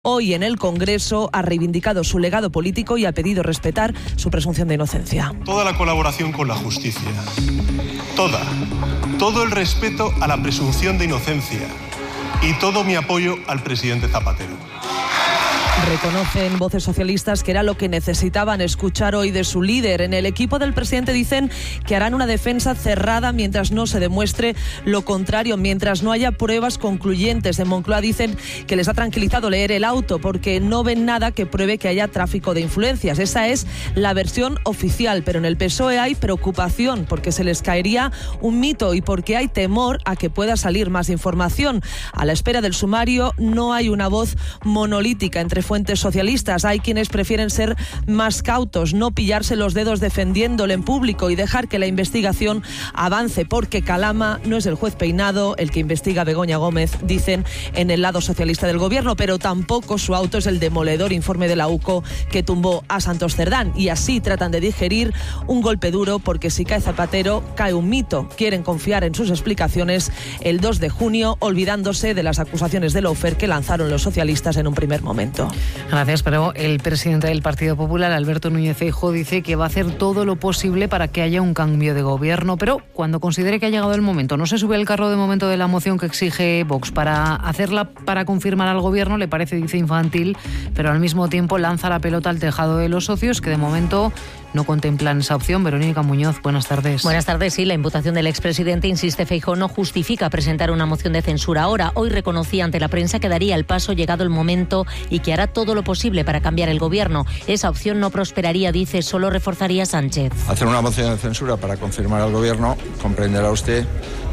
Hoy en el Congreso ha reivindicado su legado político y ha pedido respetar su presunción de inocencia. Toda la colaboración con la justicia, todo el respeto a la presunción de inocencia y todo mi apoyo al presidente Zapatero. Reconocen voces socialistas que era lo que necesitaban escuchar hoy de su líder. En el equipo del presidente dicen que harán una defensa cerrada mientras no se demuestre lo contrario, mientras no haya pruebas concluyentes. En Moncloa dicen que les ha tranquilizado leer el auto porque no ven nada que pruebe que haya tráfico de influencias. Esa es la versión oficial, pero en el PSOE hay preocupación porque se les caería un mito y porque hay temor a que pueda salir más información. A la espera del sumario no hay una voz monolítica entre fuentes socialistas. Hay quienes prefieren ser más cautos, no pillarse los dedos defendiéndolo en público y dejar que la investigación avance, porque Calama no es el juez Peinado el que investiga a Begoña Gómez, dicen en el lado socialista del gobierno, pero tampoco su auto es el demoledor informe de la UCO que tumbó a Santos Cerdán, y así tratan de digerir un golpe duro, porque si cae Zapatero, cae un mito. Quieren confiar en sus explicaciones el 2 de junio, olvidándose de las acusaciones de lawfare que lanzaron los socialistas en un primer momento. Gracias, pero el presidente del Partido Popular, Alberto Núñez Feijóo, dice que va a hacer todo lo posible para que haya un cambio de gobierno, pero cuando considere que ha llegado el momento, no se sube al carro de momento de la moción que exige Vox para confirmar al gobierno, le parece, dice, infantil, pero al mismo tiempo lanza la pelota al tejado de los socios, que de momento no contemplan esa opción. Verónica Muñoz, buenas tardes. Buenas tardes. Sí, la imputación del expresidente, insiste Feijóo, no justifica presentar una moción de censura ahora. Hoy reconocía ante la prensa que daría el paso llegado el momento y que hará todo lo posible para cambiar el gobierno. Esa opción no prosperaría, dice, solo reforzaría a Sánchez. Hacer una moción de censura para confirmar al gobierno, comprenderá usted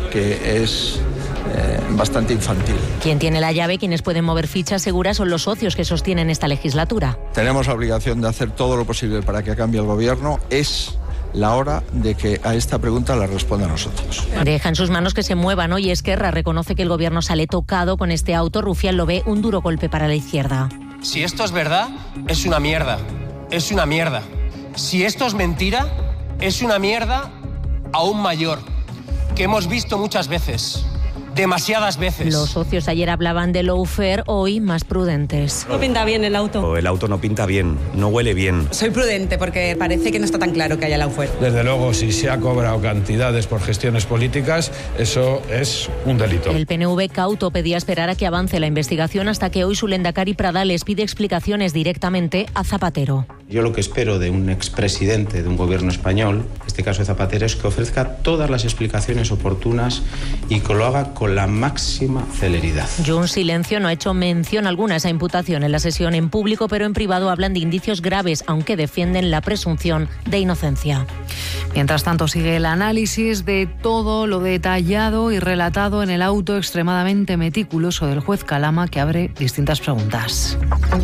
que es bastante infantil. Quien tiene la llave, quienes pueden mover fichas seguras, son los socios que sostienen esta legislatura. Tenemos la obligación de hacer todo lo posible para que cambie el gobierno. Es la hora de que a esta pregunta la respondan nosotros. Deja en sus manos que se muevan. Hoy Esquerra reconoce que el gobierno sale tocado con este auto. Rufián lo ve un duro golpe para la izquierda. Si esto es verdad, es una mierda. Es una mierda. Si esto es mentira, es una mierda aún mayor, que hemos visto muchas veces. Demasiadas veces. Los socios ayer hablaban de lawfare, hoy más prudentes. No pinta bien el auto. El auto no pinta bien, no huele bien. Soy prudente porque parece que no está tan claro que haya lawfare. Desde luego, si se ha cobrado cantidades por gestiones políticas, eso es un delito. El PNV cauto pedía esperar a que avance la investigación hasta que hoy su lehendakari Pradal les pide explicaciones directamente a Zapatero. Yo lo que espero de un expresidente de un gobierno español, en este caso de Zapatero, es que ofrezca todas las explicaciones oportunas y que lo haga con la máxima celeridad. Junts Silencio no ha hecho mención alguna a esa imputación en la sesión en público, pero en privado hablan de indicios graves, aunque defienden la presunción de inocencia. Mientras tanto, sigue el análisis de todo lo detallado y relatado en el auto extremadamente meticuloso del juez Calama, que abre distintas preguntas.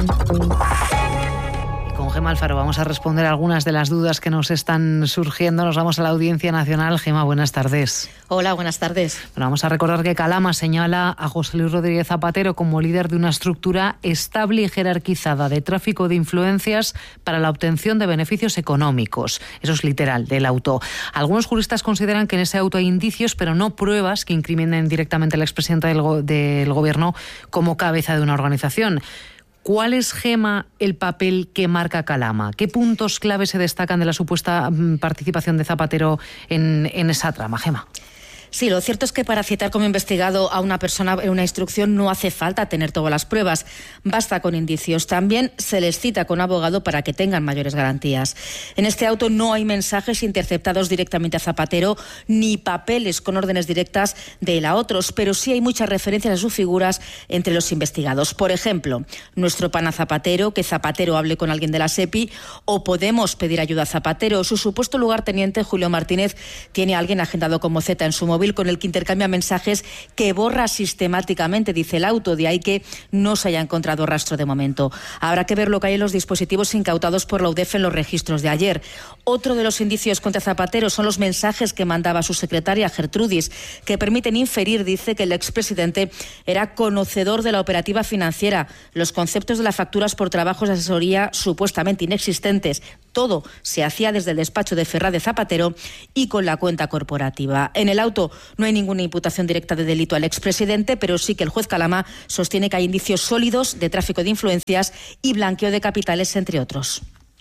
Con Gemma Alfaro vamos a responder algunas de las dudas que nos están surgiendo. Nos vamos a la Audiencia Nacional. Gemma, buenas tardes. Hola, buenas tardes. Bueno, vamos a recordar que Calama señala a José Luis Rodríguez Zapatero como líder de una estructura estable y jerarquizada de tráfico de influencias para la obtención de beneficios económicos. Eso es literal del auto. Algunos juristas consideran que en ese auto hay indicios, pero no pruebas que incriminen directamente al expresidente del gobierno como cabeza de una organización. ¿Cuál es, Gemma, el papel que marca Calama? ¿Qué puntos clave se destacan de la supuesta participación de Zapatero en esa trama, Gemma? Sí, lo cierto es que para citar como investigado a una persona en una instrucción no hace falta tener todas las pruebas, basta con indicios. También se les cita con abogado para que tengan mayores garantías. En este auto no hay mensajes interceptados directamente a Zapatero ni papeles con órdenes directas de él a otros, pero sí hay muchas referencias a sus figuras entre los investigados. Por ejemplo, nuestro pana Zapatero, que Zapatero hable con alguien de la SEPI, o Podemos pedir ayuda a Zapatero. Su supuesto lugarteniente, Julio Martínez, tiene a alguien agendado como Z en su móvil con el que intercambia mensajes que borra sistemáticamente, dice el auto, de ahí que no se haya encontrado rastro de momento. Habrá que ver lo que hay en los dispositivos incautados por la UDEF en los registros de ayer. Otro de los indicios contra Zapatero son los mensajes que mandaba su secretaria Gertrudis, que permiten inferir, dice, que el expresidente era conocedor de la operativa financiera, los conceptos de las facturas por trabajos de asesoría supuestamente inexistentes, Todo se hacía desde el despacho de Ferraz de Zapatero y con la cuenta corporativa. En el auto no hay ninguna imputación directa de delito al expresidente, pero sí que el juez Calama sostiene que hay indicios sólidos de tráfico de influencias y blanqueo de capitales, entre otros.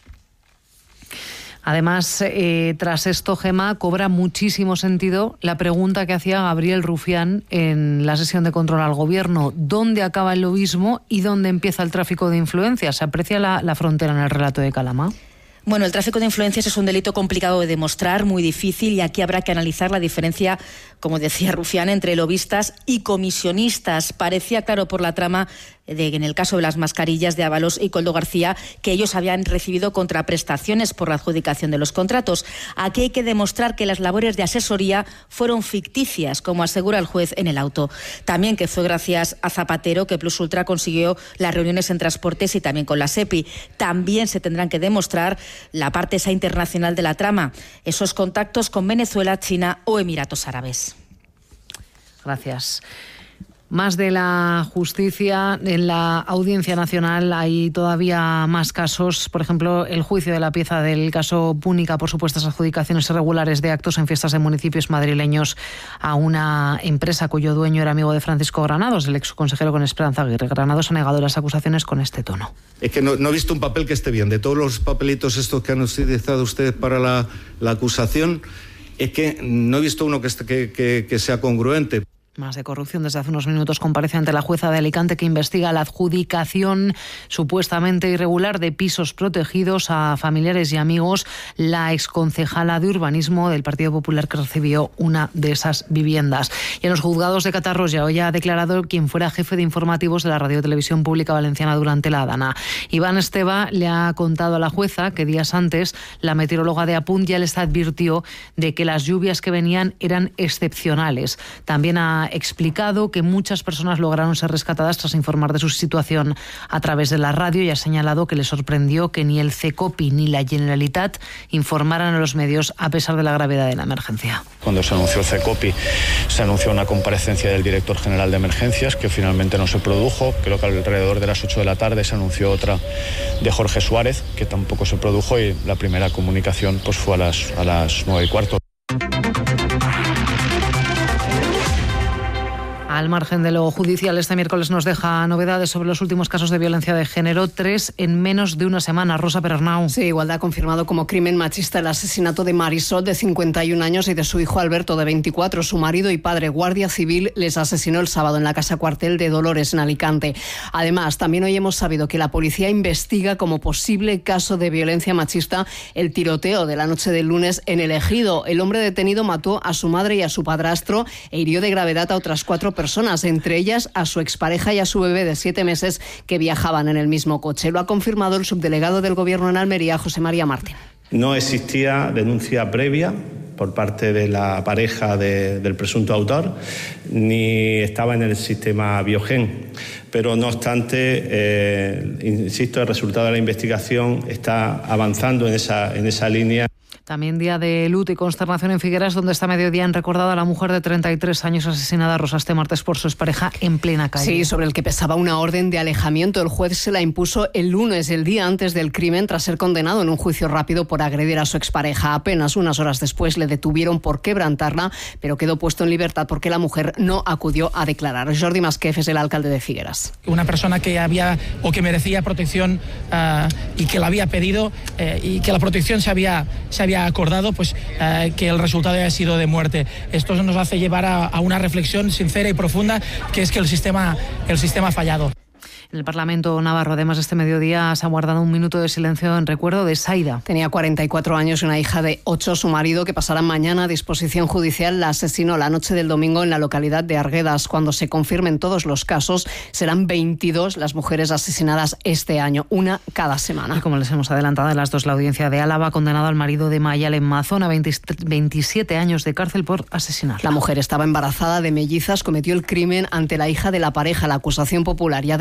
Además, tras esto, Gemma, cobra muchísimo sentido la pregunta que hacía Gabriel Rufián en la sesión de control al Gobierno. ¿Dónde acaba el lobismo y dónde empieza el tráfico de influencias? ¿Se aprecia la frontera en el relato de Calama? Bueno, el tráfico de influencias es un delito complicado de demostrar, muy difícil, y aquí habrá que analizar la diferencia, como decía Rufián, entre lobistas y comisionistas. Parecía claro por la trama en el caso de las mascarillas de Ábalos y Koldo García, que ellos habían recibido contraprestaciones por la adjudicación de los contratos. Aquí hay que demostrar que las labores de asesoría fueron ficticias, como asegura el juez en el auto. También que fue gracias a Zapatero que Plus Ultra consiguió las reuniones en transportes y también con la SEPI. También se tendrán que demostrar la parte esa internacional de la trama, esos contactos con Venezuela, China o Emiratos Árabes. Gracias. Más de la justicia, en la Audiencia Nacional hay todavía más casos. Por ejemplo, el juicio de la pieza del caso Púnica por supuestas adjudicaciones irregulares de actos en fiestas en municipios madrileños a una empresa cuyo dueño era amigo de Francisco Granados, el exconsejero con Esperanza Aguirre. Granados ha negado las acusaciones con este tono. Es que no he visto un papel que esté bien. De todos los papelitos estos que han utilizado ustedes para la acusación, es que no he visto uno que sea congruente. Más de corrupción. Desde hace unos minutos comparece ante la jueza de Alicante que investiga la adjudicación supuestamente irregular de pisos protegidos a familiares y amigos. La exconcejala de urbanismo del Partido Popular que recibió una de esas viviendas. Y en los juzgados de Catarroja hoy ha declarado quien fuera jefe de informativos de la Radio Televisión Pública Valenciana durante la Dana. Iván Esteba le ha contado a la jueza que días antes la meteoróloga de Apunt ya les advirtió de que las lluvias que venían eran excepcionales. También ha explicado que muchas personas lograron ser rescatadas tras informar de su situación a través de la radio y ha señalado que le sorprendió que ni el CECOPI ni la Generalitat informaran a los medios a pesar de la gravedad de la emergencia. Cuando se anunció el CECOPI se anunció una comparecencia del director general de emergencias que finalmente no se produjo. Creo que alrededor de las 8 de la tarde se anunció otra de Jorge Suárez que tampoco se produjo y la primera comunicación pues fue a las 9:15. Al margen de lo judicial, este miércoles nos deja novedades sobre los últimos casos de violencia de género, 3 en menos de una semana. Rosa Perarnau. Sí, Igualdad ha confirmado como crimen machista el asesinato de Marisol, de 51 años, y de su hijo Alberto, de 24. Su marido y padre, guardia civil, les asesinó el sábado en la casa cuartel de Dolores, en Alicante. Además, también hoy hemos sabido que la policía investiga como posible caso de violencia machista el tiroteo de la noche del lunes en El Ejido. El hombre detenido mató a su madre y a su padrastro e hirió de gravedad a otras 4 personas, entre ellas a su expareja y a su bebé de 7 meses que viajaban en el mismo coche. Lo ha confirmado el subdelegado del Gobierno en Almería, José María Martín. No existía denuncia previa por parte de la pareja del presunto autor, ni estaba en el sistema Biogen. Pero no obstante, insisto, el resultado de la investigación está avanzando en esa línea. También día de luto y consternación en Figueras, donde esta mediodía han recordado a la mujer de 33 años asesinada, Rosa, este martes por su expareja en plena calle. Sí, sobre el que pesaba una orden de alejamiento. El juez se la impuso el lunes, el día antes del crimen, tras ser condenado en un juicio rápido por agredir a su expareja. Apenas unas horas después le detuvieron por quebrantarla, pero quedó puesto en libertad porque la mujer no acudió a declarar. Jordi Masquef es el alcalde de Figueras. Una persona que había o que merecía protección y que la había pedido y que la protección se había acordado, pues que el resultado haya sido de muerte. Esto nos hace llevar a una reflexión sincera y profunda, que es que el sistema ha fallado. En el Parlamento navarro, además, este mediodía se ha guardado un minuto de silencio en recuerdo de Saida. Tenía 44 años y una hija de 8. Su marido, que pasará mañana a disposición judicial, la asesinó la noche del domingo en la localidad de Arguedas. Cuando se confirmen todos los casos, serán 22 las mujeres asesinadas este año, una cada semana. Y como les hemos adelantado en las 2, la audiencia de Álava ha condenado al marido de Mayal en Mazón a 27 años de cárcel por asesinato. La mujer estaba embarazada de mellizas, cometió el crimen ante la hija de la pareja. La acusación popular ya ha adelantado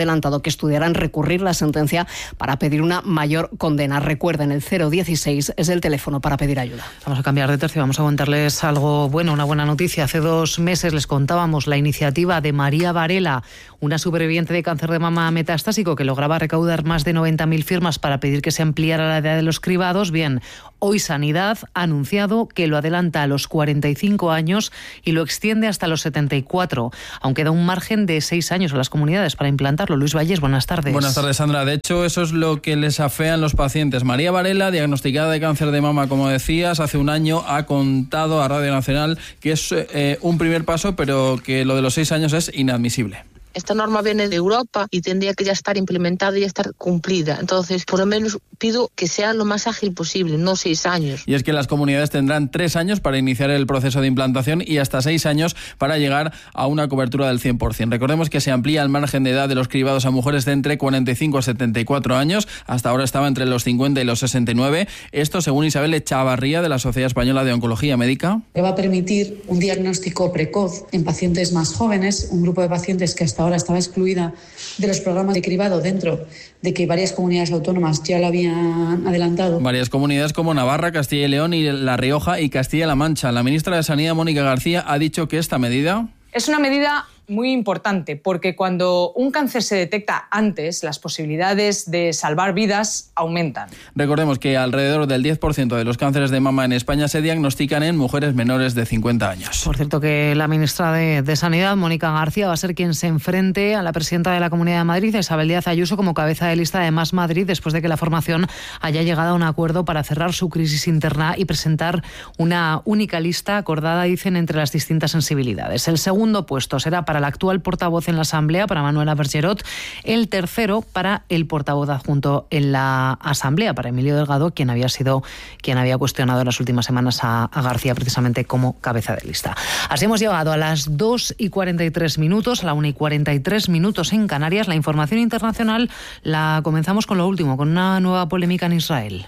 que estudiarán recurrir la sentencia para pedir una mayor condena. Recuerden, el 016 es el teléfono para pedir ayuda. Vamos a cambiar de tercio, vamos a contarles algo bueno, una buena noticia. Hace 2 meses les contábamos la iniciativa de María Varela, una superviviente de cáncer de mama metastásico que lograba recaudar más de 90.000 firmas para pedir que se ampliara la edad de los cribados. Bien, hoy Sanidad ha anunciado que lo adelanta a los 45 años y lo extiende hasta los 74, aunque da un margen de 6 años a las comunidades para implantarlo. Luis Valles, buenas tardes. Buenas tardes, Sandra. De hecho, eso es lo que les afean los pacientes. María Varela, diagnosticada de cáncer de mama, como decías, hace un año ha contado a Radio Nacional que es un primer paso, pero que lo de los 6 años es inadmisible. Esta norma viene de Europa y tendría que ya estar implementada y ya estar cumplida. Entonces, por lo menos pido que sea lo más ágil posible, no 6 años. Y es que las comunidades tendrán 3 años para iniciar el proceso de implantación y hasta 6 años para llegar a una cobertura del 100%. Recordemos que se amplía el margen de edad de los cribados a mujeres de entre 45 a 74 años. Hasta ahora estaba entre los 50 y los 69. Esto según Isabel Echavarría, de la Sociedad Española de Oncología Médica. Que va a permitir un diagnóstico precoz en pacientes más jóvenes, un grupo de pacientes que hasta ahora estaba excluida de los programas de cribado, dentro de que varias comunidades autónomas ya lo habían adelantado. Varias comunidades como Navarra, Castilla y León y La Rioja y Castilla-La Mancha. La ministra de Sanidad, Mónica García, ha dicho que esta medida es una medida muy importante, porque cuando un cáncer se detecta antes, las posibilidades de salvar vidas aumentan. Recordemos que alrededor del 10% de los cánceres de mama en España se diagnostican en mujeres menores de 50 años. Por cierto, que la ministra de Sanidad, Mónica García, va a ser quien se enfrente a la presidenta de la Comunidad de Madrid, Isabel Díaz Ayuso, como cabeza de lista de Más Madrid, después de que la formación haya llegado a un acuerdo para cerrar su crisis interna y presentar una única lista acordada, dicen, entre las distintas sensibilidades. El segundo puesto será para la actual portavoz en la Asamblea, para Manuela Bergerot. El tercero para el portavoz adjunto en la Asamblea, para Emilio Delgado, quien había cuestionado en las últimas semanas a García precisamente como cabeza de lista. Así hemos llegado a las 2:43, a la 1:43 en Canarias. La información internacional la comenzamos con lo último, con una nueva polémica en Israel.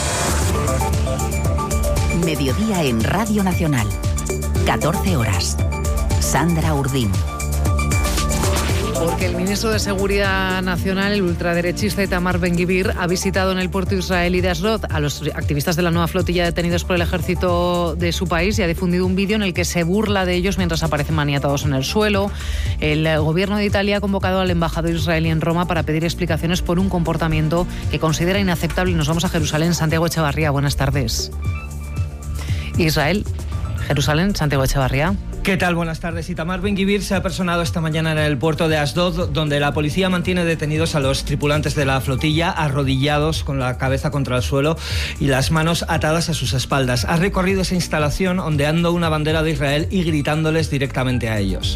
Mediodía en Radio Nacional. 14 horas. Sandra Urdín. Porque el ministro de Seguridad Nacional, el ultraderechista Itamar Ben-Gvir, ha visitado en el puerto israelí de Ashdod a los activistas de la nueva flotilla detenidos por el ejército de su país y ha difundido un vídeo en el que se burla de ellos mientras aparecen maniatados en el suelo. El gobierno de Italia ha convocado al embajador israelí en Roma para pedir explicaciones por un comportamiento que considera inaceptable. Y nos vamos a Jerusalén. Santiago Echevarría, buenas tardes. Israel, Jerusalén, Santiago Echevarría. ¿Qué tal? Buenas tardes. Itamar Ben-Gvir se ha personado esta mañana en el puerto de Ashdod, donde la policía mantiene detenidos a los tripulantes de la flotilla, arrodillados con la cabeza contra el suelo y las manos atadas a sus espaldas. Ha recorrido esa instalación ondeando una bandera de Israel y gritándoles directamente a ellos.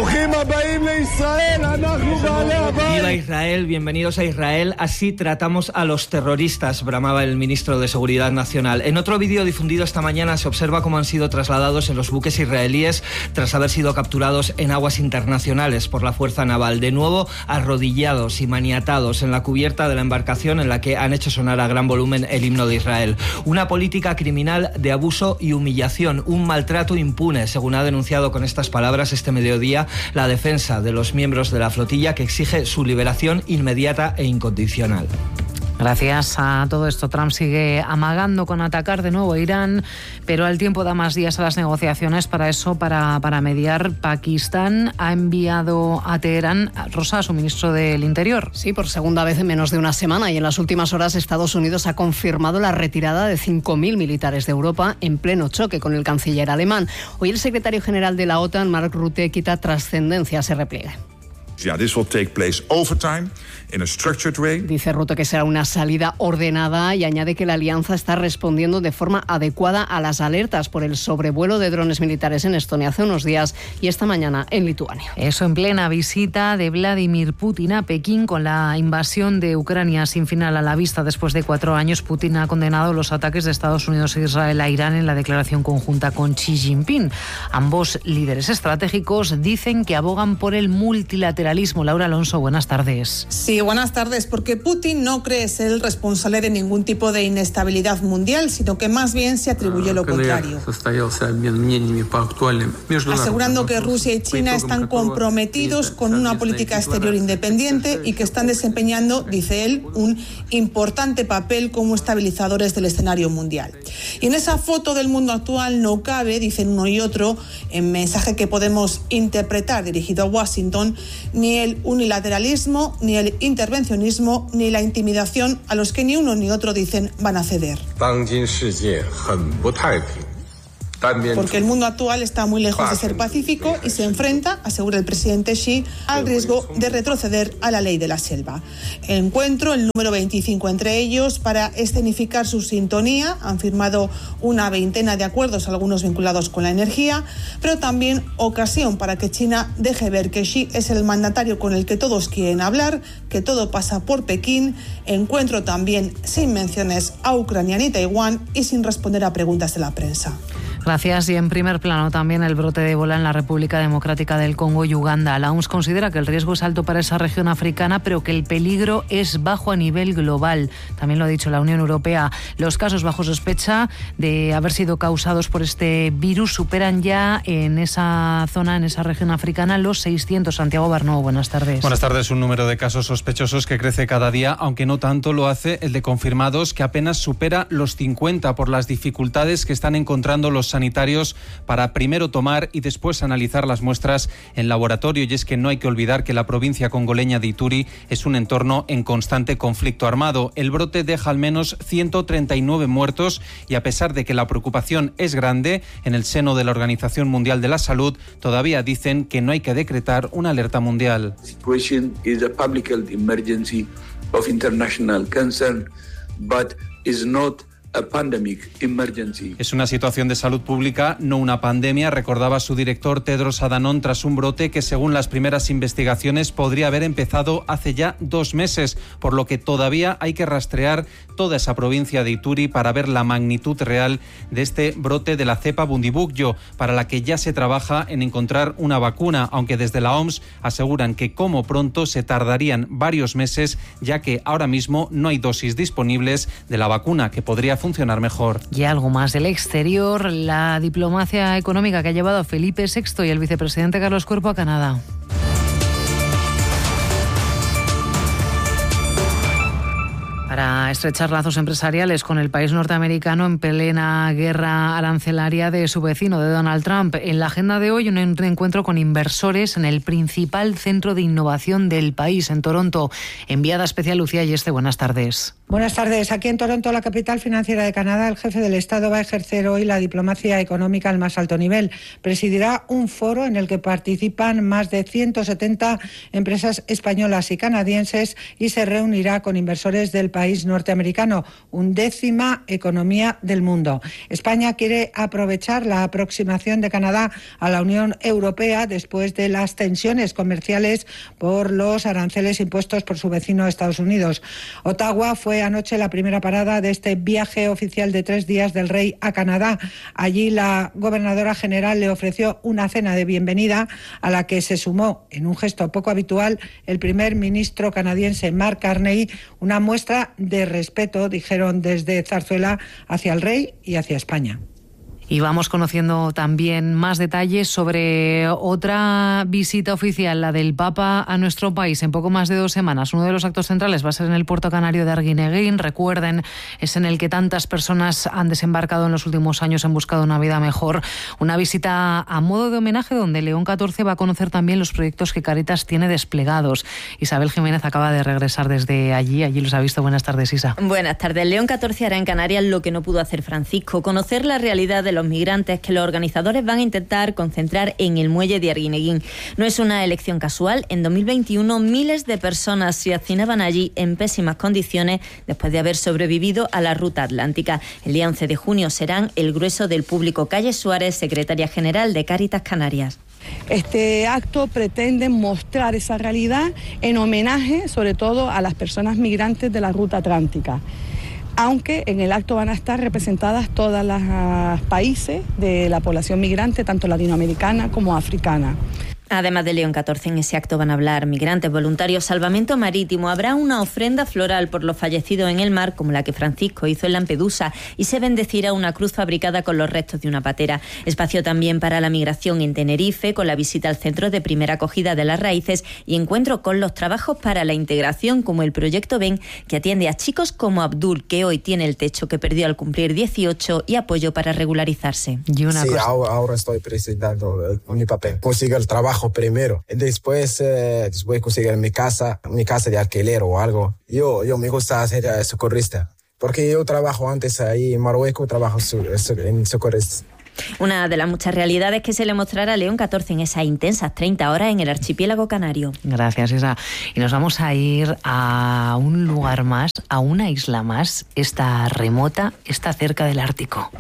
¡Viva Israel! Bienvenidos a Israel. Así tratamos a los terroristas, bramaba el ministro de Seguridad Nacional. En otro vídeo difundido esta mañana se observa cómo han sido trasladados en los buques israelíes tras haber sido capturados en aguas internacionales por la Fuerza Naval. De nuevo, arrodillados y maniatados en la cubierta de la embarcación en la que han hecho sonar a gran volumen el himno de Israel. Una política criminal de abuso y humillación, un maltrato impune, según ha denunciado con estas palabras este mediodía la defensa de los miembros de la flotilla, que exige su liberación inmediata e incondicional. Gracias a todo esto, Trump sigue amagando con atacar de nuevo a Irán, pero al tiempo da más días a las negociaciones. Para eso, para mediar, Pakistán ha enviado a Teherán a su ministro del Interior. Sí, por segunda vez en menos de una semana, y en las últimas horas Estados Unidos ha confirmado la retirada de 5.000 militares de Europa en pleno choque con el canciller alemán. Hoy el secretario general de la OTAN, Mark Rutte, quita trascendencia a ese repliegue. This will take place over time, in a structured way. Dice Rutte que será una salida ordenada y añade que la alianza está respondiendo de forma adecuada a las alertas por el sobrevuelo de drones militares en Estonia hace unos días y esta mañana en Lituania. Eso en plena visita de Vladimir Putin a Pekín con la invasión de Ucrania sin final a la vista después de 4 años. Putin ha condenado los ataques de Estados Unidos e Israel a Irán en la declaración conjunta con Xi Jinping. Ambos líderes estratégicos dicen que abogan por el multilateralismo unilateralismo. Laura Alonso, buenas tardes. Sí, buenas tardes, porque Putin no cree ser el responsable de ningún tipo de inestabilidad mundial, sino que más bien se atribuye lo contrario. Asegurando que Rusia y China están comprometidos con una política exterior independiente y que están desempeñando, dice él, un importante papel como estabilizadores del escenario mundial. Y en esa foto del mundo actual no cabe, dicen uno y otro, en mensaje que podemos interpretar dirigido a Washington, ni el unilateralismo, ni el intervencionismo, ni la intimidación a los que ni uno ni otro dicen van a ceder. Porque el mundo actual está muy lejos de ser pacífico y se enfrenta, asegura el presidente Xi, al riesgo de retroceder a la ley de la selva. El encuentro, el número 25 entre ellos, para escenificar su sintonía, han firmado una veintena de acuerdos, algunos vinculados con la energía, pero también ocasión para que China deje ver que Xi es el mandatario con el que todos quieren hablar, que todo pasa por Pekín. Encuentro también sin menciones a Ucrania ni Taiwán y sin responder a preguntas de la prensa. Gracias. Y en primer plano también el brote de ébola en la República Democrática del Congo y Uganda. La OMS considera que el riesgo es alto para esa región africana, pero que el peligro es bajo a nivel global. También lo ha dicho la Unión Europea. Los casos bajo sospecha de haber sido causados por este virus superan ya en esa zona, en esa región africana, los 600. Santiago Barnó, buenas tardes. Buenas tardes. Un número de casos sospechosos que crece cada día, aunque no tanto lo hace el de confirmados, que apenas supera los 50 por las dificultades que están encontrando los sanitarios para primero tomar y después analizar las muestras en laboratorio. Y es que no hay que olvidar que la provincia congoleña de Ituri es un entorno en constante conflicto armado. El brote deja al menos 139 muertos y a pesar de que la preocupación es grande, en el seno de la Organización Mundial de la Salud todavía dicen que no hay que decretar una alerta mundial. Situation is a public health emergency of international concern, but is not a pandemic emergency. Es una situación de salud pública, no una pandemia, recordaba su director Tedros Adhanom tras un brote que, según las primeras investigaciones, podría haber empezado hace ya 2 meses, por lo que todavía hay que rastrear toda esa provincia de Ituri para ver la magnitud real de este brote de la cepa Bundibugyo, para la que ya se trabaja en encontrar una vacuna, aunque desde la OMS aseguran que como pronto se tardarían varios meses, ya que ahora mismo no hay dosis disponibles de la vacuna que podría funcionar mejor. Y algo más del exterior, la diplomacia económica que ha llevado a Felipe VI y el vicepresidente Carlos Cuerpo a Canadá. Para estrechar lazos empresariales con el país norteamericano en plena guerra arancelaria de su vecino, de Donald Trump. En la agenda de hoy, un encuentro con inversores en el principal centro de innovación del país, en Toronto. Enviada especial Lucía Yeste, buenas tardes. Buenas tardes. Aquí en Toronto, la capital financiera de Canadá, el jefe del Estado va a ejercer hoy la diplomacia económica al más alto nivel. Presidirá un foro en el que participan más de 170 empresas españolas y canadienses y se reunirá con inversores del país norteamericano, 11ª economía del mundo. España quiere aprovechar la aproximación de Canadá a la Unión Europea después de las tensiones comerciales por los aranceles impuestos por su vecino Estados Unidos. Ottawa fue anoche la primera parada de este viaje oficial de 3 días del rey a Canadá. Allí la gobernadora general le ofreció una cena de bienvenida a la que se sumó, en un gesto poco habitual, el primer ministro canadiense Mark Carney, una muestra de respeto, dijeron desde Zarzuela, hacia el rey y hacia España. Y vamos conociendo también más detalles sobre otra visita oficial, la del Papa a nuestro país en poco más de 2 semanas. Uno de los actos centrales va a ser en el puerto canario de Arguineguín. Recuerden, es en el que tantas personas han desembarcado en los últimos años en busca de una vida mejor. Una visita a modo de homenaje donde León XIV va a conocer también los proyectos que Cáritas tiene desplegados. Isabel Jiménez acaba de regresar desde allí los ha visto. Buenas tardes, Isa. Buenas tardes. León XIV hará en Canarias lo que no pudo hacer Francisco, conocer la realidad de los migrantes que los organizadores van a intentar concentrar en el muelle de Arguineguín. No es una elección casual. En 2021 miles de personas se hacinaban allí en pésimas condiciones después de haber sobrevivido a la ruta atlántica. El día 11 de junio serán el grueso del público. Calle Suárez, secretaria general de Cáritas Canarias. Este acto pretende mostrar esa realidad en homenaje sobre todo a las personas migrantes de la ruta atlántica. Aunque en el acto van a estar representadas todos los países de la población migrante, tanto latinoamericana como africana. Además de León XIV, en ese acto van a hablar migrantes, voluntarios, salvamento marítimo. Habrá una ofrenda floral por los fallecidos en el mar, como la que Francisco hizo en Lampedusa, y se bendecirá una cruz fabricada con los restos de una patera. Espacio también para la migración en Tenerife, con la visita al Centro de Primera Acogida de las Raíces y encuentro con los trabajos para la integración, como el proyecto BEN, que atiende a chicos como Abdul, que hoy tiene el techo que perdió al cumplir 18, y apoyo para regularizarse. Sí, ahora estoy presentando mi papel. Consigo el trabajo primero, después conseguir mi casa de alquiler o algo. Yo me gusta ser socorrista, porque yo trabajo antes ahí en Marruecos, trabajo en socorrista. Una de las muchas realidades que se le mostrará a León XIV en esas intensas 30 horas en el archipiélago canario. Gracias, Isa. Y nos vamos a ir a un lugar más, a una isla más. Está remota, está cerca del Ártico.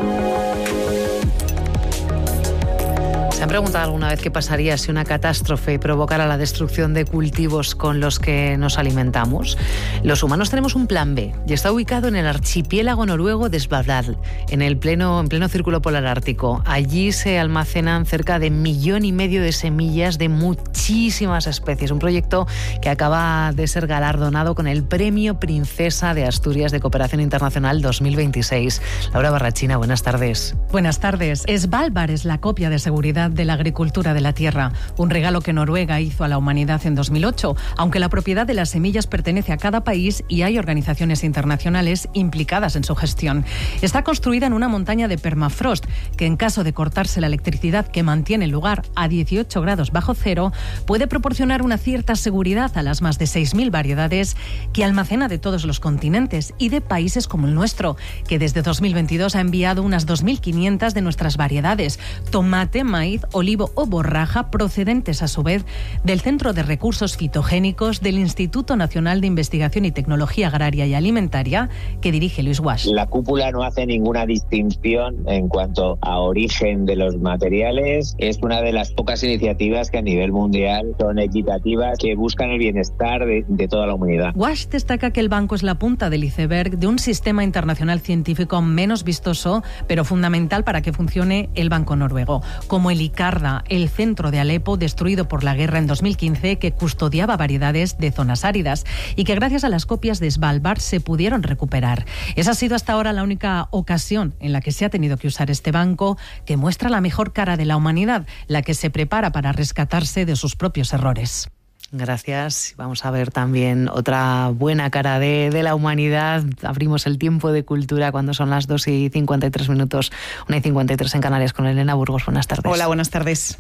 ¿Se han preguntado alguna vez qué pasaría si una catástrofe provocara la destrucción de cultivos con los que nos alimentamos? Los humanos tenemos un plan B y está ubicado en el archipiélago noruego de Svalbard, en pleno círculo polar ártico. Allí se almacenan cerca de 1,5 millones de semillas de muchísimas especies. Un proyecto que acaba de ser galardonado con el Premio Princesa de Asturias de Cooperación Internacional 2026. Laura Barrachina, buenas tardes. Buenas tardes. Svalbard es la copia de seguridad de la agricultura de la tierra, un regalo que Noruega hizo a la humanidad en 2008, aunque la propiedad de las semillas pertenece a cada país y hay organizaciones internacionales implicadas en su gestión. Está construida en una montaña de permafrost que, en caso de cortarse la electricidad que mantiene el lugar a 18 grados bajo cero, puede proporcionar una cierta seguridad a las más de 6.000 variedades que almacena de todos los continentes y de países como el nuestro, que desde 2022 ha enviado unas 2.500 de nuestras variedades: tomate, maíz, olivo o borraja, procedentes a su vez del Centro de Recursos Fitogénicos del Instituto Nacional de Investigación y Tecnología Agraria y Alimentaria, que dirige Luis Guasch. La cúpula no hace ninguna distinción en cuanto a origen de los materiales. Es una de las pocas iniciativas que a nivel mundial son equitativas, que buscan el bienestar de toda la humanidad. Guasch destaca que el banco es la punta del iceberg de un sistema internacional científico menos vistoso, pero fundamental para que funcione el Banco Noruego, como el ICARDA, el centro de Alepo destruido por la guerra en 2015, que custodiaba variedades de zonas áridas y que gracias a las copias de Svalbard se pudieron recuperar. Esa ha sido hasta ahora la única ocasión en la que se ha tenido que usar este banco, que muestra la mejor cara de la humanidad, la que se prepara para rescatarse de sus propios errores. Gracias. Vamos a ver también otra buena cara de la humanidad. Abrimos el tiempo de cultura cuando son las 2:53, 1:53 en Canarias, con Elena Burgos. Buenas tardes. Hola, buenas tardes.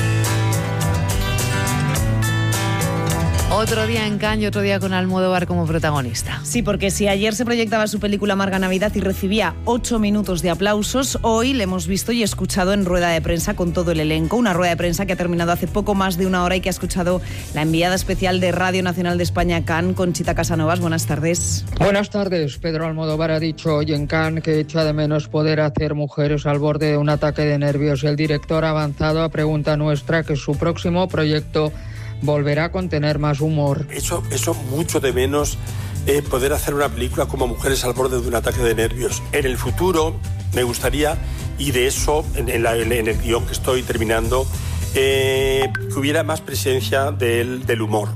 Otro día en Cannes y otro día con Almodóvar como protagonista. Sí, porque si ayer se proyectaba su película Amarga Navidad y recibía 8 minutos de aplausos, hoy le hemos visto y escuchado en rueda de prensa con todo el elenco. Una rueda de prensa que ha terminado hace poco más de una hora y que ha escuchado la enviada especial de Radio Nacional de España a Cannes, Conchita Casanovas. Buenas tardes. Buenas tardes. Pedro Almodóvar ha dicho hoy en Cannes que echa de menos poder hacer Mujeres al borde de un ataque de nervios. El director ha avanzado a pregunta nuestra que su próximo proyecto volverá a contener más humor. Eso mucho de menos, poder hacer una película como Mujeres al borde de un ataque de nervios. En el futuro me gustaría, y de eso en el guión que estoy terminando, que hubiera más presencia del humor.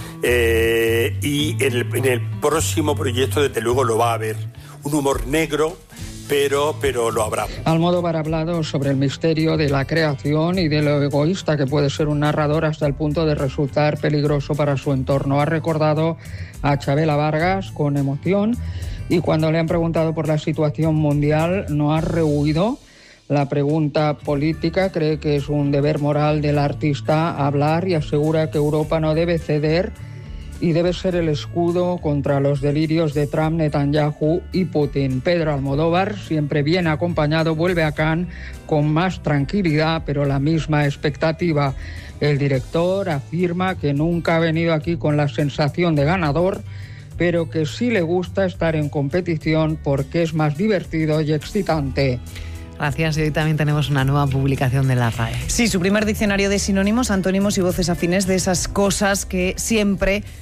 Y en el próximo proyecto desde luego lo va a haber. Un humor negro, pero lo habrá. Almodóvar ha hablado sobre el misterio de la creación y de lo egoísta que puede ser un narrador hasta el punto de resultar peligroso para su entorno. Ha recordado a Chabela Vargas con emoción y cuando le han preguntado por la situación mundial no ha rehuido la pregunta política. Cree que es un deber moral del artista hablar y asegura que Europa no debe ceder y debe ser el escudo contra los delirios de Trump, Netanyahu y Putin. Pedro Almodóvar, siempre bien acompañado, vuelve a Cannes con más tranquilidad, pero la misma expectativa. El director afirma que nunca ha venido aquí con la sensación de ganador, pero que sí le gusta estar en competición porque es más divertido y excitante. Gracias. Y hoy también tenemos una nueva publicación de la RAE. Sí, su primer diccionario de sinónimos, antónimos y voces afines, de esas cosas que siempre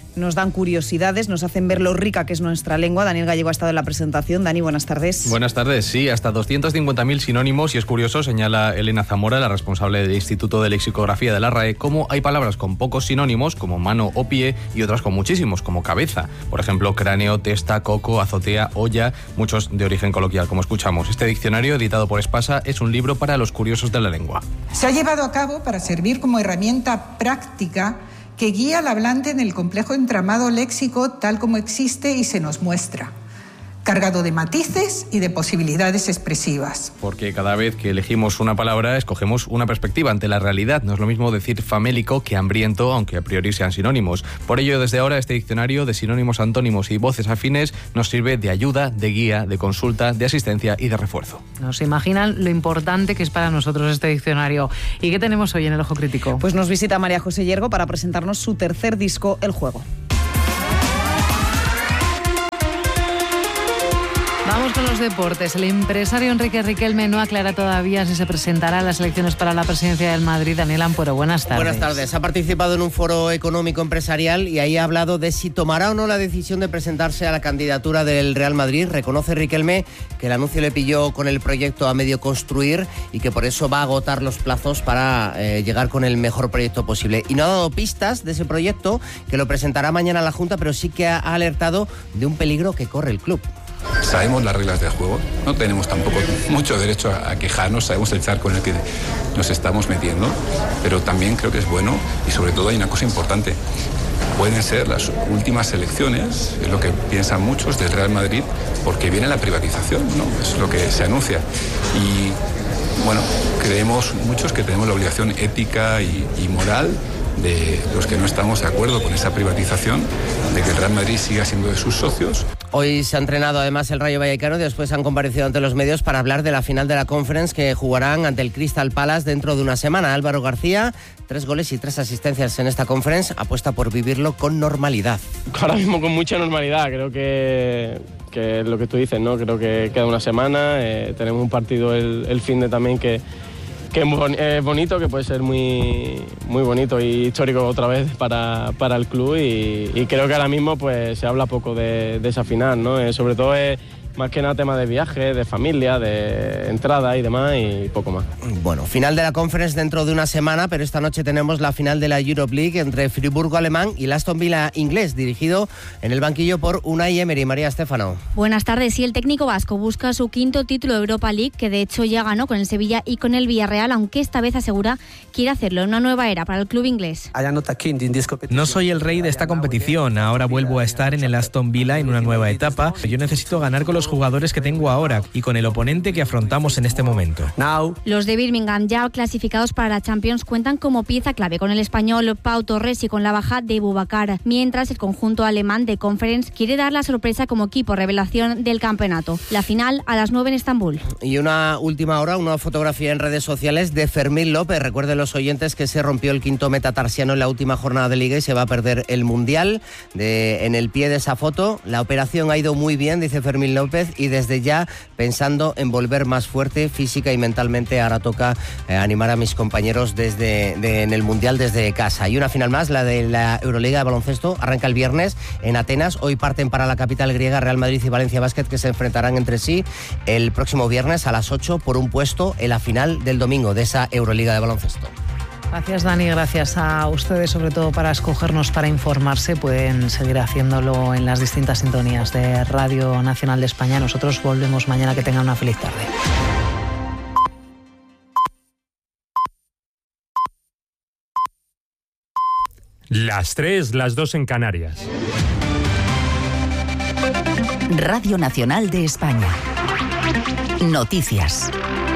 nos dan curiosidades, nos hacen ver lo rica que es nuestra lengua. Daniel Gallego ha estado en la presentación. Dani, buenas tardes. Buenas tardes, sí, hasta 250.000 sinónimos, y es curioso, señala Elena Zamora, la responsable del Instituto de Lexicografía de la RAE, cómo hay palabras con pocos sinónimos, como mano o pie, y otras con muchísimos, como cabeza. Por ejemplo, cráneo, testa, coco, azotea, olla, muchos de origen coloquial, como escuchamos. Este diccionario, editado por Espasa, es un libro para los curiosos de la lengua. Se ha llevado a cabo para servir como herramienta práctica que guía al hablante en el complejo entramado léxico tal como existe y se nos muestra, cargado de matices y de posibilidades expresivas. Porque cada vez que elegimos una palabra, escogemos una perspectiva ante la realidad. No es lo mismo decir famélico que hambriento, aunque a priori sean sinónimos. Por ello, desde ahora, este diccionario de sinónimos, antónimos y voces afines nos sirve de ayuda, de guía, de consulta, de asistencia y de refuerzo. Nos imaginan lo importante que es para nosotros este diccionario. ¿Y qué tenemos hoy en el Ojo Crítico? Pues nos visita María José Yergo para presentarnos su tercer disco, El Juego. Vamos con los deportes. El empresario Enrique Riquelme no aclara todavía si se presentará a las elecciones para la presidencia del Madrid. Daniel Ampuero, buenas tardes. Buenas tardes. Ha participado en un foro económico empresarial y ahí ha hablado de si tomará o no la decisión de presentarse a la candidatura del Real Madrid. Reconoce Riquelme que el anuncio le pilló con el proyecto a medio construir y que por eso va a agotar los plazos para llegar con el mejor proyecto posible. Y no ha dado pistas de ese proyecto, que lo presentará mañana a la Junta, pero sí que ha alertado de un peligro que corre el club. Sabemos las reglas del juego, no tenemos tampoco mucho derecho a quejarnos, sabemos el charco en el que nos estamos metiendo, pero también creo que es bueno, y sobre todo hay una cosa importante: pueden ser las últimas elecciones, es lo que piensan muchos, del Real Madrid, porque viene la privatización, ¿no? Es lo que se anuncia. Y bueno, creemos muchos que tenemos la obligación ética y moral de los que no estamos de acuerdo con esa privatización, de que el Real Madrid siga siendo de sus socios. Hoy se ha entrenado además el Rayo Vallecano y después han comparecido ante los medios para hablar de la final de la Conference que jugarán ante el Crystal Palace dentro de una semana. Álvaro García, 3 goles y 3 asistencias en esta Conference, apuesta por vivirlo con normalidad. Ahora mismo con mucha normalidad, creo que es lo que tú dices, ¿no? Creo que queda una semana, tenemos un partido el fin de también que es bonito, que puede ser muy, muy bonito y histórico otra vez para el club, y creo que ahora mismo pues se habla poco de esa final, ¿no? Sobre todo es más que nada tema de viaje, de familia, de entrada y demás, y poco más. Bueno, final de la Conference dentro de una semana, pero esta noche tenemos la final de la Europe League entre Friburgo alemán y el Aston Villa inglés, dirigido en el banquillo por Unai Emery. María Estéfano. Buenas tardes. Y el técnico vasco busca su 5º título de Europa League, que de hecho ya ganó con el Sevilla y con el Villarreal, aunque esta vez asegura quiere hacerlo en una nueva era para el club inglés. No soy el rey de esta competición, ahora vuelvo a estar en el Aston Villa en una nueva etapa. Yo necesito ganar con los jugadores que tengo ahora y con el oponente que afrontamos en este momento. Los de Birmingham, ya clasificados para la Champions, cuentan como pieza clave con el español Pau Torres y con la baja de Boubacar, mientras el conjunto alemán de Conference quiere dar la sorpresa como equipo revelación del campeonato. La final a las 9 en Estambul. Y una última hora, una fotografía en redes sociales de Fermín López. Recuerden los oyentes que se rompió el 5º metatarsiano en la última jornada de Liga y se va a perder el Mundial. En el pie de esa foto, la operación ha ido muy bien, dice Fermín López, y desde ya pensando en volver más fuerte física y mentalmente. Ahora toca animar a mis compañeros en el Mundial desde casa. Y una final más, la de la Euroliga de baloncesto, arranca el viernes en Atenas. Hoy parten para la capital griega Real Madrid y Valencia Basket, que se enfrentarán entre sí el próximo viernes a las 8 por un puesto en la final del domingo de esa Euroliga de baloncesto. Gracias, Dani, gracias a ustedes sobre todo para escogernos para informarse. Pueden seguir haciéndolo en las distintas sintonías de Radio Nacional de España. Nosotros volvemos mañana. Que tengan una feliz tarde. Las 3, las 2 en Canarias. Radio Nacional de España. Noticias.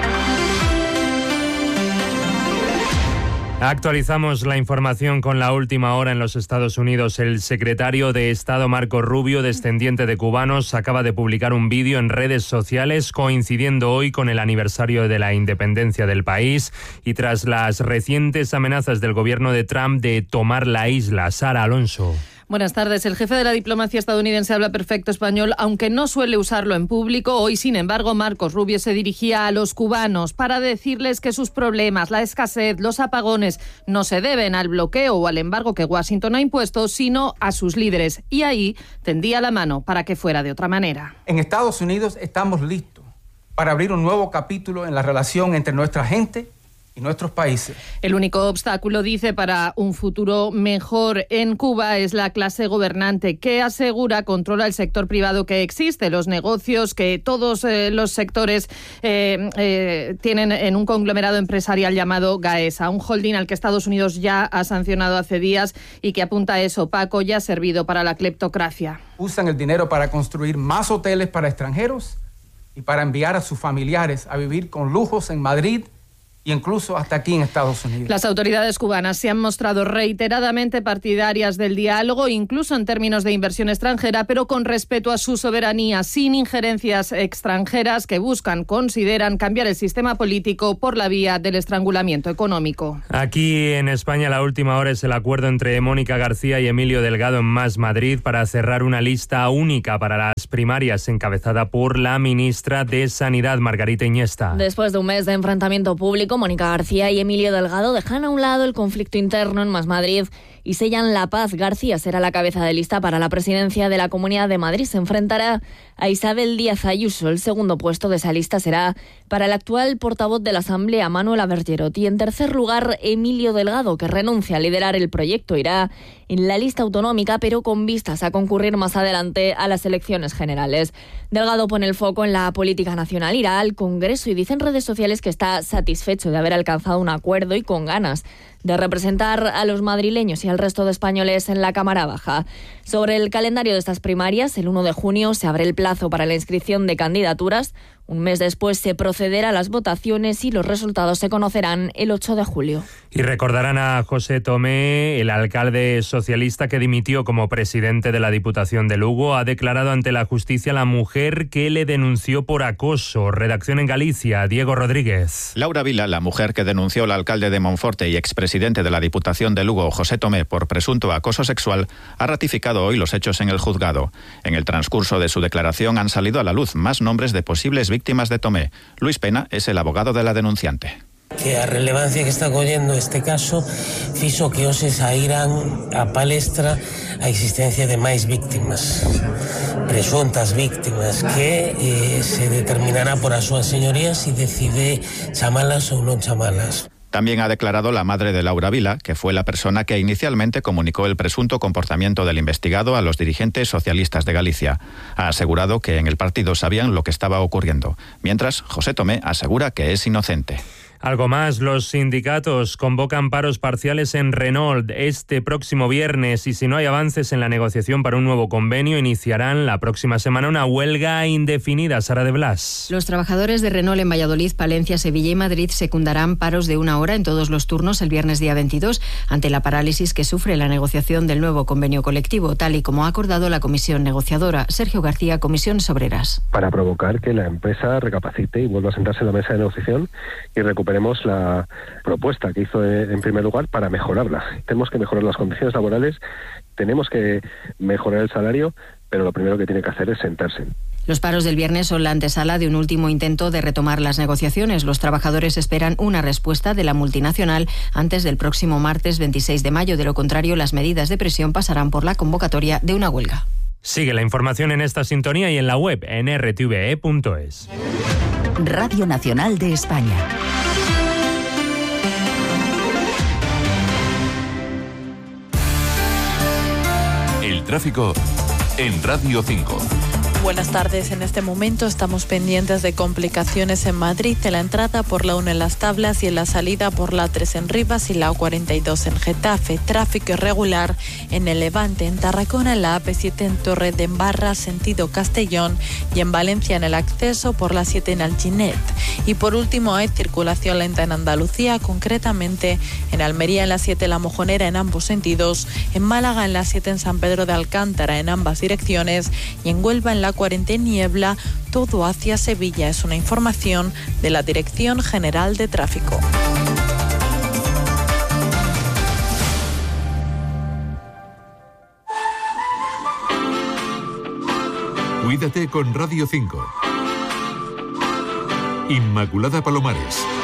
Actualizamos la información con la última hora en los Estados Unidos. El secretario de Estado Marco Rubio, descendiente de cubanos, acaba de publicar un vídeo en redes sociales coincidiendo hoy con el aniversario de la independencia del país y tras las recientes amenazas del gobierno de Trump de tomar la isla. Sara Alonso. Buenas tardes. El jefe de la diplomacia estadounidense habla perfecto español, aunque no suele usarlo en público. Hoy, sin embargo, Marcos Rubio se dirigía a los cubanos para decirles que sus problemas, la escasez, los apagones, no se deben al bloqueo o al embargo que Washington ha impuesto, sino a sus líderes. Y ahí tendía la mano para que fuera de otra manera. En Estados Unidos estamos listos para abrir un nuevo capítulo en la relación entre nuestra gente y nuestros países. El único obstáculo, dice, para un futuro mejor en Cuba es la clase gobernante, que asegura controla el sector privado que existe, los negocios que todos los sectores tienen en un conglomerado empresarial llamado Gaesa, un holding al que Estados Unidos ya ha sancionado hace días y que apunta a eso opaco y ha servido para la cleptocracia. Usan el dinero para construir más hoteles para extranjeros y para enviar a sus familiares a vivir con lujos en Madrid y incluso hasta aquí en Estados Unidos. Las autoridades cubanas se han mostrado reiteradamente partidarias del diálogo, incluso en términos de inversión extranjera, pero con respeto a su soberanía, sin injerencias extranjeras que consideran cambiar el sistema político por la vía del estrangulamiento económico. Aquí en España la última hora es el acuerdo entre Mónica García y Emilio Delgado en Más Madrid para cerrar una lista única para las primarias encabezada por la ministra de Sanidad, Margarita Iniesta. Después de un mes de enfrentamiento público, Mónica García y Emilio Delgado dejan a un lado el conflicto interno en Más Madrid y sellan la paz. García será la cabeza de lista para la presidencia de la Comunidad de Madrid. Se enfrentará a Isabel Díaz Ayuso. El segundo puesto de esa lista será para el actual portavoz de la Asamblea, Manuel Abergerot. Y en tercer lugar, Emilio Delgado, que renuncia a liderar el proyecto. Irá en la lista autonómica, pero con vistas a concurrir más adelante a las elecciones generales. Delgado pone el foco en la política nacional. Irá al Congreso y dice en redes sociales que está satisfecho de haber alcanzado un acuerdo y con ganas de representar a los madrileños y al resto de españoles en la Cámara Baja. Sobre el calendario de estas primarias, el 1 de junio se abre el plazo para la inscripción de candidaturas. Un mes después se procederá a las votaciones y los resultados se conocerán el 8 de julio. Y recordarán a José Tomé, el alcalde socialista que dimitió como presidente de la Diputación de Lugo. Ha declarado ante la justicia la mujer que le denunció por acoso. Redacción en Galicia, Diego Rodríguez. Laura Vila, la mujer que denunció al alcalde de Monforte y expresidente de la Diputación de Lugo, José Tomé, por presunto acoso sexual, ha ratificado hoy los hechos en el juzgado. En el transcurso de su declaración han salido a la luz más nombres de posibles víctimas de Tomé. Luis Pena es el abogado de la denunciante. Que a relevancia que está collendo este caso fixo que hoxe saíran a palestra a existencia de máis víctimas, presuntas víctimas, que se determinará por as súas señorías si decide chamalas ou non chamalas. También ha declarado la madre de Laura Vila, que fue la persona que inicialmente comunicó el presunto comportamiento del investigado a los dirigentes socialistas de Galicia. Ha asegurado que en el partido sabían lo que estaba ocurriendo, mientras José Tomé asegura que es inocente. Algo más, los sindicatos convocan paros parciales en Renault este próximo viernes y si no hay avances en la negociación para un nuevo convenio, iniciarán la próxima semana una huelga indefinida. Sara de Blas. Los trabajadores de Renault en Valladolid, Palencia, Sevilla y Madrid secundarán paros de 1 hora en todos los turnos el viernes día 22 ante la parálisis que sufre la negociación del nuevo convenio colectivo, tal y como ha acordado la comisión negociadora. Sergio García, Comisiones Obreras. Para provocar que la empresa recapacite y vuelva a sentarse en la mesa de negociación y recupere la propuesta que hizo en primer lugar para mejorarla. Tenemos que mejorar las condiciones laborales, tenemos que mejorar el salario, pero lo primero que tiene que hacer es sentarse. Los paros del viernes son la antesala de un último intento de retomar las negociaciones. Los trabajadores esperan una respuesta de la multinacional antes del próximo martes 26 de mayo. De lo contrario, las medidas de presión pasarán por la convocatoria de una huelga. Sigue la información en esta sintonía y en la web en rtve.es. Radio Nacional de España. El tráfico en Radio 5. Buenas tardes. En este momento estamos pendientes de complicaciones en Madrid, en la entrada por la 1 en Las Tablas y en la salida por la 3 en Rivas y la 42 en Getafe. Tráfico irregular en el Levante, en Tarragona, en la AP7 en Torre de Embarra, sentido Castellón, y en Valencia en el acceso por la 7 en Alginet. Y por último hay circulación lenta en Andalucía, concretamente en Almería en la 7 La Mojonera en ambos sentidos, en Málaga en la 7 en San Pedro de Alcántara en ambas direcciones y en Huelva en la 40 en Niebla, todo hacia Sevilla. Es una información de la Dirección General de Tráfico. Cuídate con Radio 5. Inmaculada Palomares.